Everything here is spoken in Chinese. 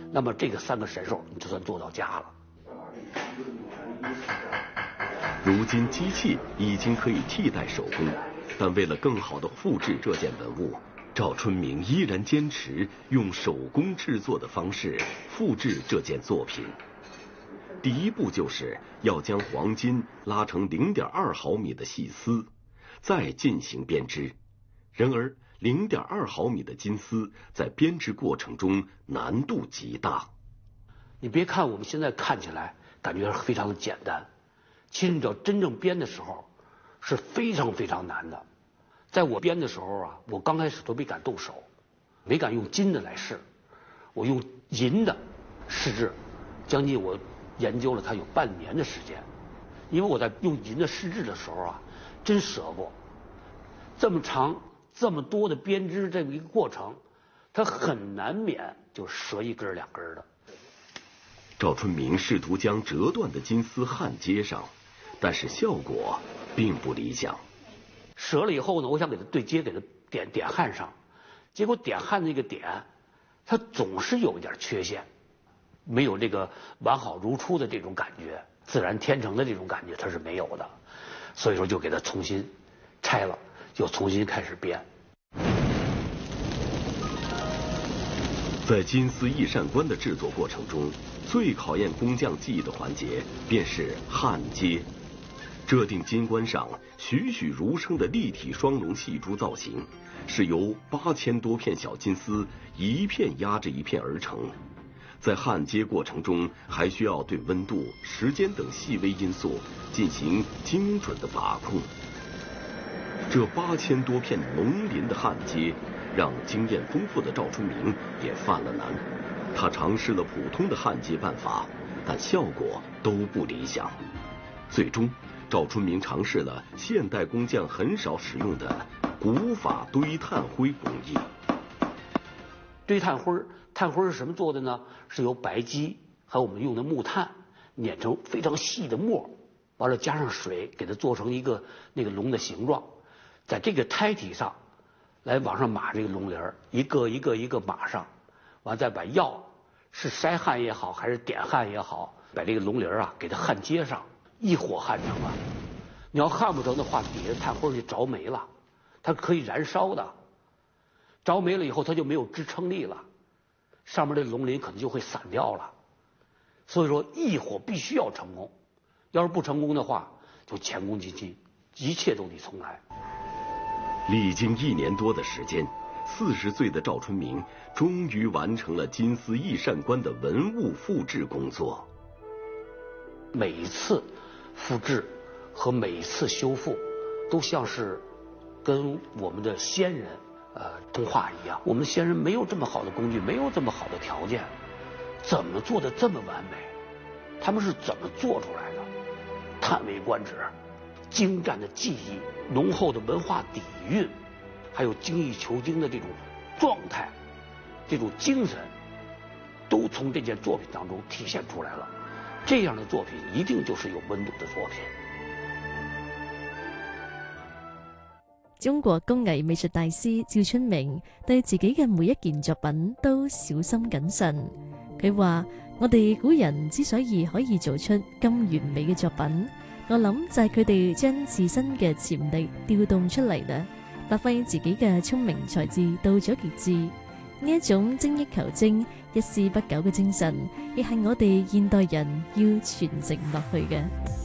那么这个3个神兽你就算做到家了。 如今机器已经可以替代手工，但为了更好地复制这件文物，赵春明依然坚持用手工制作的方式复制这件作品。第一步就是要将黄金拉成0.2毫米的细丝，再进行编织。然而0.2毫米的金丝在编织过程中难度极大。 你别看我们现在看起来感觉非常的简单，其实你要真正编的时候是非常非常难的。在我编的时候啊，我刚开始都没敢动手，没敢用金的来试，我用银的试制，将近我研究了它有半年的时间。因为我在用银的试制的时候啊，真折过，这么长这么多的编织这么一个过程，它很难免就折1根2根的。 赵春明试图将折断的金丝焊接上，但是效果并不理想。 折了以后呢，我想给它对接，给它点焊上，结果点焊那个点，它总是有一点缺陷，没有这个完好如初的这种感觉，自然天成的这种感觉它是没有的，所以说就给它重新拆了，又重新开始编。 在金丝翼扇冠的制作过程中，最考验工匠技艺的环节便是焊接。这顶金冠上栩栩如生的立体双龙细珠造型，是由8000多片小金丝一片压着一片而成。在焊接过程中，还需要对温度、时间等细微因素进行精准的把控。这8000多片龙鳞的焊接，让经验丰富的赵春明也犯了难。他尝试了普通的焊接办法，但效果都不理想。最终，赵春明尝试了现代工匠很少使用的古法堆炭灰工艺。 堆炭灰，炭灰是什么做的呢？是由白鸡还有我们用的木炭碾成非常细的末，完了加上水，给它做成一个那个龙的形状，在这个胎体上来往上码这个龙鳞，一个一个一个码上，完再把药是筛焊也好，还是点焊也好，把这个龙鳞啊给它焊接上，一火焊成了。你要焊不成的话，底下炭灰就着没了，它可以燃烧的，着没了以后它就没有支撑力了，上面的龙鳞可能就会散掉了。所以说一火必须要成功，要是不成功的话，就前功尽弃，一切都得重来。 历经1年多的时间，40岁的赵春明终于完成了金丝翼扇冠的文物复制工作。 每一次复制和每一次修复，都像是跟我们的先人通话一样。我们先人没有这么好的工具，没有这么好的条件，怎么做的这么完美？他们是怎么做出来的？叹为观止，精湛的技艺，浓厚的文化底蕴，还有精益求精的这种状态，这种精神，都从这件作品当中体现出来了。这样的作品一定就是有温度的作品。 中國工藝美術大師趙春明對自己嘅每一件作品都小心謹慎。佢話：我哋古人之所以可以做出咁完美嘅作品，我諗就係佢哋將自身嘅潛力調動出嚟啦，發揮自己嘅聰明才智到咗極致。呢一種精益求精、一絲不苟嘅精神，亦係我哋現代人要傳承落去嘅。